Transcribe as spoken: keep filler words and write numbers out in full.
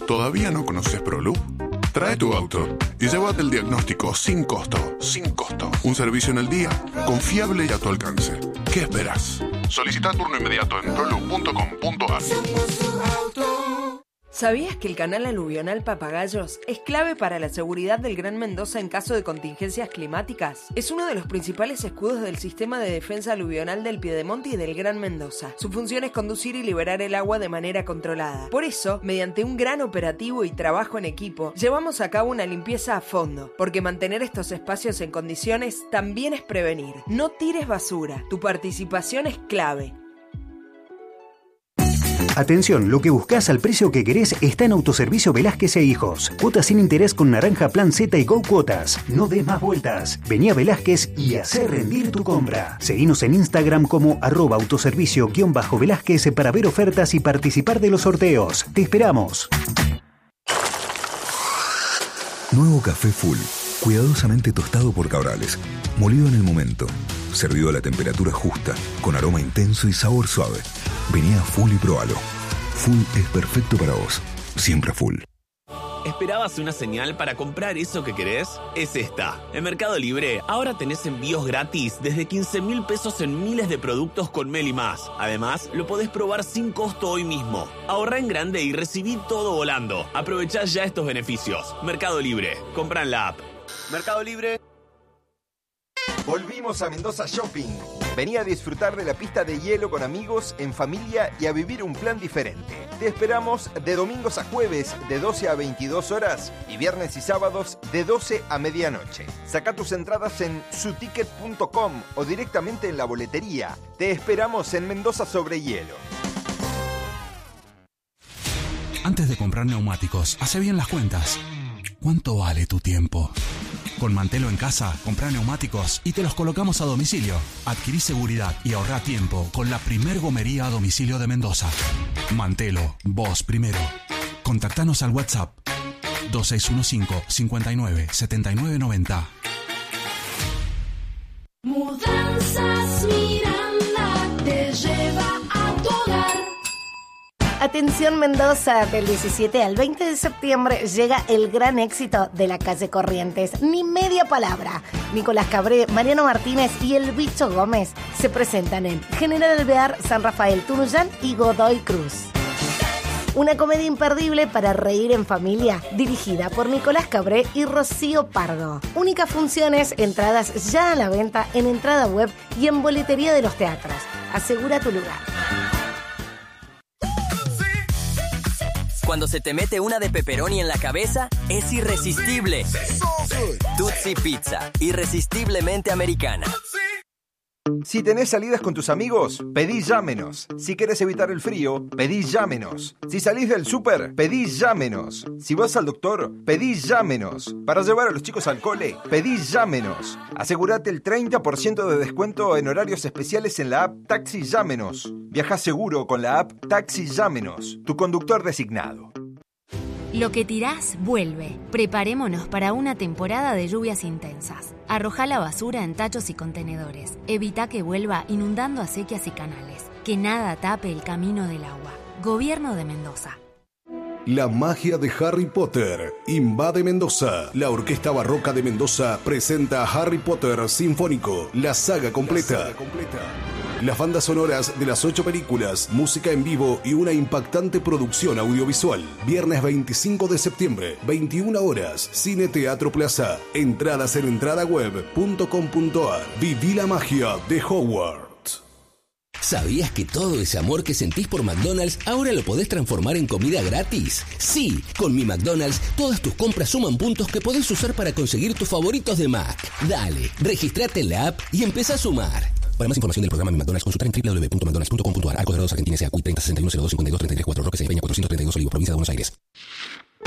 ¿Todavía no conoces ProLoop? Trae tu auto y llévate el diagnóstico sin costo. Sin costo. Un servicio en el día, confiable y a tu alcance. ¿Qué esperas? Solicita turno inmediato en proloop punto com punto a r. ¿Sabías que el canal aluvional Papagayos es clave para la seguridad del Gran Mendoza en caso de contingencias climáticas? Es uno de los principales escudos del sistema de defensa aluvional del Piedemonte y del Gran Mendoza. Su función es conducir y liberar el agua de manera controlada. Por eso, mediante un gran operativo y trabajo en equipo, llevamos a cabo una limpieza a fondo, porque mantener estos espacios en condiciones también es prevenir. No tires basura. Tu participación es clave. Atención, lo que buscas al precio que querés está en Autoservicio Velázquez e Hijos. Cuotas sin interés con Naranja Plan Z y Go Cuotas. No des más vueltas. Vení a Velázquez y hacé rendir tu compra. Seguinos en Instagram como arroba autoservicio-velázquez para ver ofertas y participar de los sorteos. Te esperamos. Nuevo café Full. Cuidadosamente tostado por Cabrales. Molido en el momento. Servido a la temperatura justa. Con aroma intenso y sabor suave. Vení a Full y probalo. Full es perfecto para vos. Siempre Full. ¿Esperabas una señal para comprar eso que querés? Es esta. En Mercado Libre ahora tenés envíos gratis desde quince mil pesos en miles de productos con Meli Más. Además, lo podés probar sin costo hoy mismo. Ahorrá en grande y recibí todo volando. Aprovechá ya estos beneficios. Mercado Libre. Comprá en la app. Mercado Libre. Volvimos a Mendoza Shopping. Vení a disfrutar de la pista de hielo con amigos, en familia y a vivir un plan diferente. Te esperamos de domingos a jueves de doce a veintidós horas y viernes y sábados de doce a medianoche. Saca tus entradas en suticket punto com o directamente en la boletería. Te esperamos en Mendoza sobre hielo. Antes de comprar neumáticos, hace bien las cuentas. ¿Cuánto vale tu tiempo? Con Mantelo en casa, comprá neumáticos y te los colocamos a domicilio. Adquirí seguridad y ahorrá tiempo con la primer gomería a domicilio de Mendoza. Mantelo, vos primero. Contactanos al WhatsApp dos seis uno cinco, cinco nueve, siete nueve nueve cero. Mudanzas Miranda te lleva a tu hogar. Atención Mendoza, del diecisiete al veinte de septiembre llega el gran éxito de la calle Corrientes. Ni media palabra. Nicolás Cabré, Mariano Martínez y el Bicho Gómez se presentan en General Alvear, San Rafael Tunuyán y Godoy Cruz. Una comedia imperdible para reír en familia, dirigida por Nicolás Cabré y Rocío Pardo. Únicas funciones, entradas ya a la venta en entrada web y en boletería de los teatros. Asegura tu lugar. Cuando se te mete una de pepperoni en la cabeza, es irresistible. Tutsi Pizza, irresistiblemente americana. Si tenés salidas con tus amigos, pedí ya menos. Si querés evitar el frío, pedí ya menos. Si salís del súper, pedí ya menos. Si vas al doctor, pedí ya menos. Para llevar a los chicos al cole, pedí ya menos. Asegurate el treinta por ciento de descuento en horarios especiales en la app Taxi Ya Menos. Viaja seguro con la app Taxi Ya Menos, tu conductor designado. Lo que tirás, vuelve. Preparémonos para una temporada de lluvias intensas. Arrojá la basura en tachos y contenedores. Evita que vuelva inundando acequias y canales. Que nada tape el camino del agua. Gobierno de Mendoza. La magia de Harry Potter invade Mendoza. La Orquesta Barroca de Mendoza presenta a Harry Potter Sinfónico, la saga completa. La saga completa. Las bandas sonoras de las ocho películas, música en vivo y una impactante producción audiovisual. Viernes veinticinco de septiembre, veintiuna horas, Cine Teatro Plaza. Entradas en entradaweb punto com punto a r. Viví la magia de Hogwarts. ¿Sabías que todo ese amor que sentís por McDonald's ahora lo podés transformar en comida gratis? Sí, con Mi McDonald's todas tus compras suman puntos que podés usar para conseguir tus favoritos de Mac. Dale, registrate en la app y empezá a sumar. Para más información del programa Mi McDonald's, consultar en doble u doble u doble u punto mcdonalds punto com punto a r. Arcos Dorados, Argentina, S A, C U I treinta sesenta y uno cero dos cincuenta y dos treinta y tres cuatro, Roque, Peña cuatrocientos treinta y dos, Olivo, provincia de Buenos Aires.